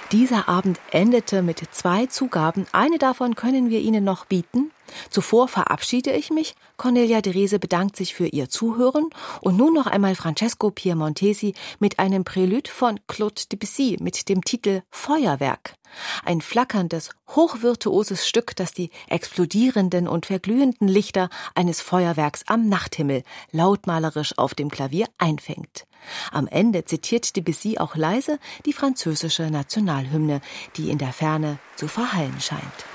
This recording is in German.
Dieser Abend endete mit 2 Zugaben. Eine davon können wir Ihnen noch bieten. Zuvor verabschiede ich mich. Cornelia Drese bedankt sich für Ihr Zuhören. Und nun noch einmal Francesco Piemontesi mit einem Prälude von Claude Debussy mit dem Titel Feuerwerk. Ein flackerndes, hochvirtuoses Stück, das die explodierenden und verglühenden Lichter eines Feuerwerks am Nachthimmel lautmalerisch auf dem Klavier einfängt. Am Ende zitiert Debussy auch leise die französische Nationalhymne, die in der Ferne zu verhallen scheint.